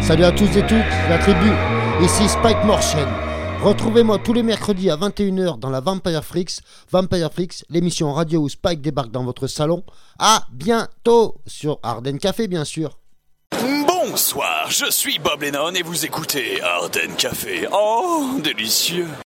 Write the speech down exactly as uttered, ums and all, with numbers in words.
Salut à tous et toutes, la tribu, ici Spike Morchen. Retrouvez-moi tous les mercredis à vingt et une heures dans la Vampire Freaks. Vampire Freaks, l'émission radio où Spike débarque dans votre salon. À bientôt sur Arden Café, bien sûr. Bonsoir, je suis Bob Lennon et vous écoutez Arden Café. Oh, délicieux.